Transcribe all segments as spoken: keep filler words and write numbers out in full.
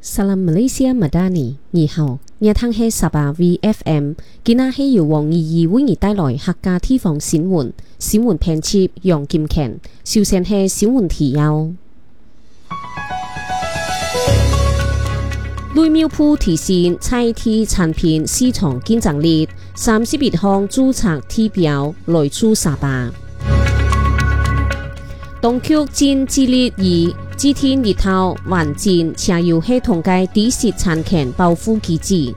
Salam Malaysia Madani，你好，熱聽係十八 V F M， 今日係由黃怡怡為你帶來客家地方新聞，新聞編輯楊金乾，首先係新聞提要。雷苗鋪提醒菜地產品市場競爭力，三十一項註冊地標來自沙巴。當局正致力以支天日頭完善車遊系統嘅知識產權保護機制。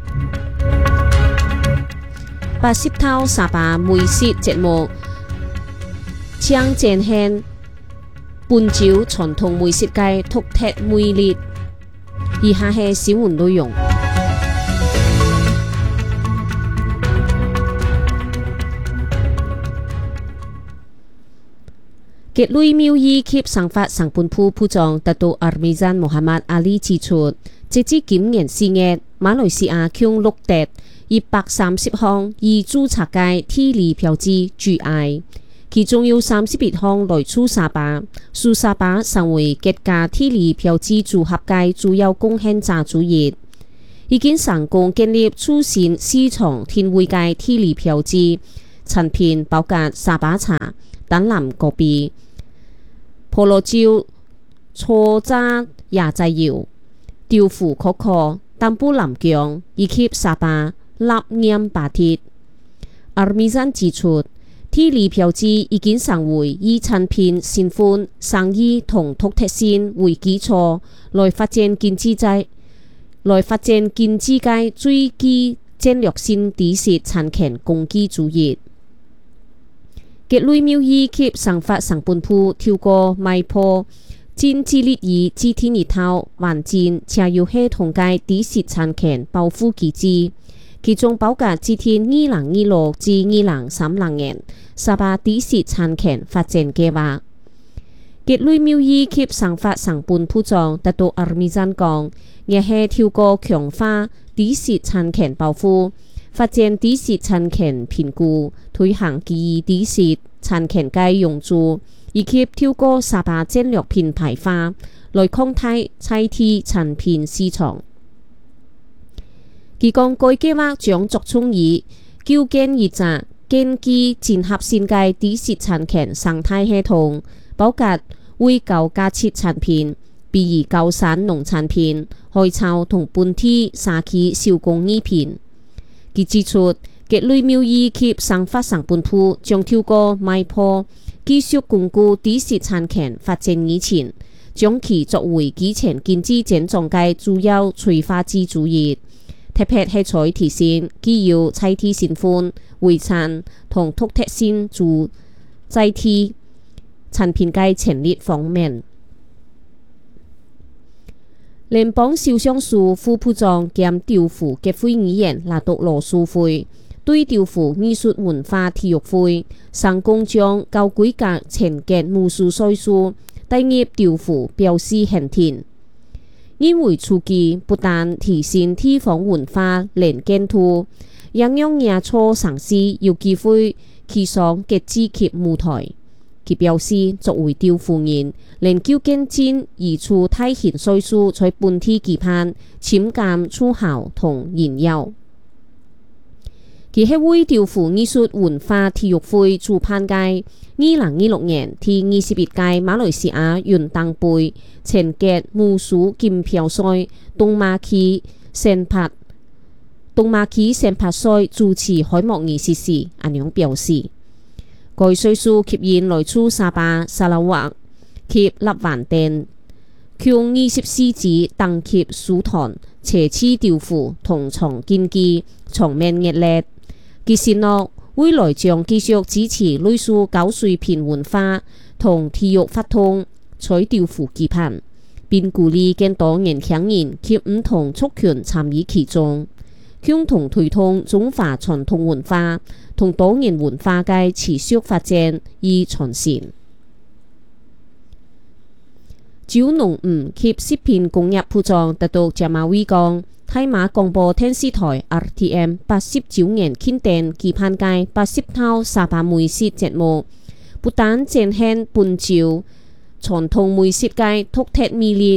八十套沙巴美食節目將展現本州傳統美食嘅獨特魅力。以下係新聞內容。傑雷苗伊及生發生本鋪鋪長達到阿米贊穆罕默阿里指出，截至今年四月，馬來西亞共錄得一百三十項已註冊嘅地理標誌 G I， 其中有三十一項來自沙巴，使沙巴成為國家地理標誌組合嘅主要貢獻者之一，已經成功建立促進市場定位嘅地理標誌產品，包括沙巴茶、丹南果比、婆羅椒、初榨椰仔油、豆腐可可、丹布林醬以及沙巴臘釀巴鐵。阿米贊指出，地理標誌已經成為以產品身份、生意同獨特性為基礎，來發展經濟界，來發展經濟界最具戰略性知識產權工具之一。傑雷苗伊及生發生本鋪透過賣鋪，正致力於支天日頭完善車遊系統嘅知識產權保護機制，其中包括支天二零二六至二零三零年沙巴知識產權發展計劃。傑雷苗伊及生發生本鋪長達到阿米贊講，亦係透過強化知識產權保護，發展知識產權評估，推行基於知識產權嘅用途，以及透過沙巴戰略品牌化來擴大菜地產品市場。佢講該計劃將着重於構建一個根基整合性嘅知識產權生態系統，包括為高價值產品，比如高山農產品、海草同本地沙區手工藝品。佢指出，傑雷苗伊及生發生本鋪將透過賣鋪繼續鞏固知識產權發展以前，將其作為基層經濟增長嘅主要催化劑之一。特別係在提升具有菜地身份、遺產同獨特性之在地產品嘅潛力方面。聯邦首相署副部長兼豆腐協會議員拿督羅素會對豆腐藝術文化體育會成功將高規格前嘅武術賽事帶入豆腐表示肯定，因為此舉不但提升地方文化連結度，亦讓野初嘗試有機會企上嘅積極舞台。佢表示，作為豆腐人，連究竟戰而出大型賽事在本地舉辦，潛感出效同炫耀。佢係為豆腐藝術文化體育會主辦嘅二零二六年第二十一屆馬來西亞運動杯前傑武術錦標賽東馬區選拔東馬區選拔賽主持開幕儀式時，阿娘表示，該賽事吸引來自沙巴、沙拉瓦及立灣等共二十四支等級書團奢侈豆腐同場競技，場面熱烈。佢承諾未來將繼續支持類似高水平文化同體育活動在豆腐舉辦，並鼓勵更多年輕人及唔同族群參與其中，共同推動中華傳統文化同多元文化嘅持續發展與傳承。酒農業及食品工業部長達到謝馬威講，大馬廣播電視台 R T M 八十周年慶典舉辦嘅八十套沙巴美食節目，不但展現本州傳統美食嘅獨特魅力，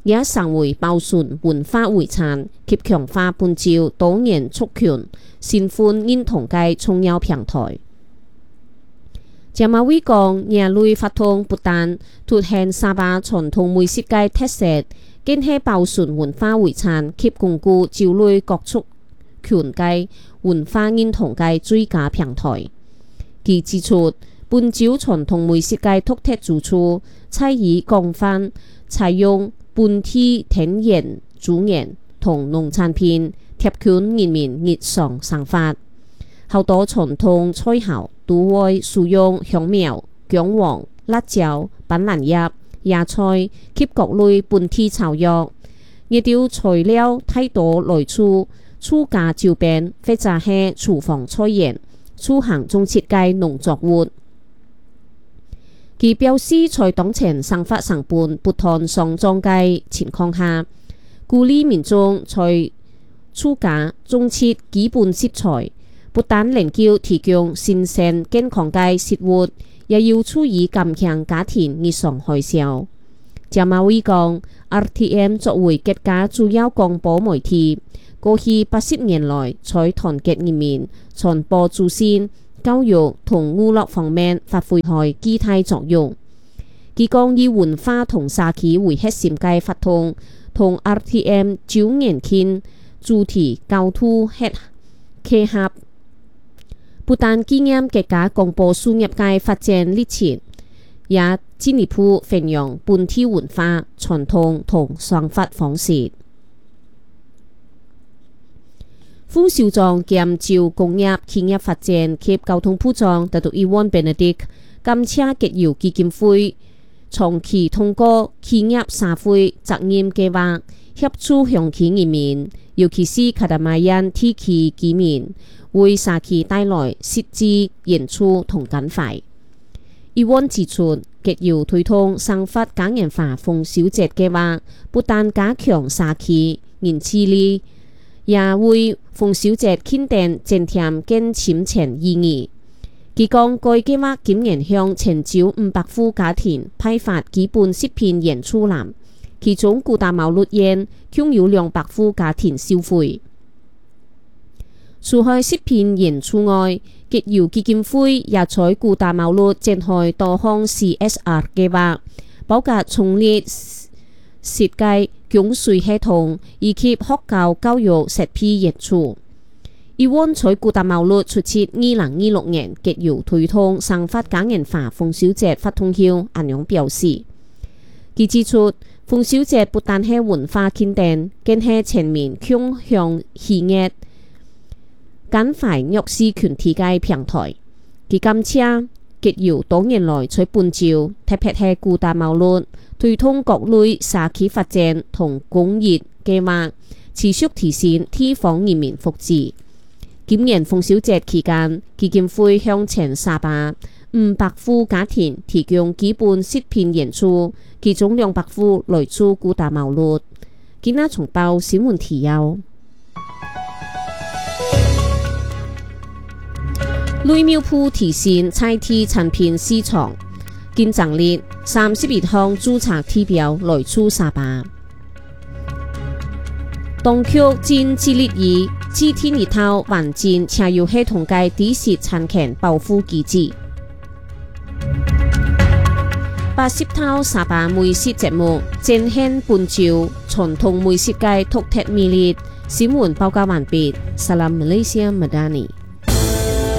也成為保存文化遺產及強化本州多元族群身份認同嘅重要平台。謝馬威講，野類活動不但凸顯沙巴傳統美食嘅特色，更係保存文化遺產及鞏固州內各族群嘅文化認同嘅最佳平台。佢指出，本州傳統美食嘅獨特之處，在於廣泛採用本地天然資源同農產品，貼近人民日常生活。好多傳統菜餚都會使用香苗、薑黃、辣椒、板蘭葉、野菜及各類本地草藥。呢啲材料太多來自自家周邊或者係廚房菜園、出行種設計農作物。佢表示，在當前生活成本不斷上漲嘅情況下，鼓勵民眾在自家種設基本食材。不但能夠提供新鮮健康嘅食物，也要注意減輕家庭日常開銷。謝馬威講 ，R T M 作為國家主要廣播媒體，過去八十年來在團結人民、傳播資訊、教育同娛樂方面發揮開巨大作用。佢講以文化同社區為核心嘅活動，同 R T M 周年慶主題交通結結合。不但紀念國家廣播事業嘅發展歷程，也進一步弘揚本地文化傳統同生活方式。副校長兼州工業企業發展及交通部長拿督伊萬貝納迪感謝結友基金會長期通過企業社會責任計劃協助鄉親人民，尤其是卡達馬恩地區居民，為社區帶來實質演出同關懷。伊萬指出，結友推動生活嘉年華豐收節計劃，不但加強社區人氣力，也為豐收節慶典增添更深層意義。佢講，該計劃今年向全州五百戶家庭派發基本食品演出籃，其中古達茅綠園共有兩百戶家庭消費。除開食品演出外，結友基金會也在古達茅綠展開多項 C S R 計劃，包括創立設計供水系統以及學校教育設備演出。伊萬在古達茅綠出席二零二六年結友推動生活嘉年華豐收節發通後，安樣表示，佢指出豐收節不但係文化慶典，更係全面向向喜悅關懷弱勢群體嘅平台。佢感謝結友多年來在本州，特別係古達茅綠推動各類社區發展同公益計劃，持續提升地方人民福祉。今年豐收節期間，基金會向全沙巴五百戶家庭提供基本食品演出，其中兩百戶來自古達茅綠。今日重報新聞提要：雷苗鋪提升菜地產品市場，競爭力三十一項註冊地標來自沙巴。當局正致力於制定一套完善車油系統嘅知識產權保護機制。八十套沙巴美食節目展現本州傳統美食嘅獨特魅力。新聞報告完畢。Salam Malaysia Madani。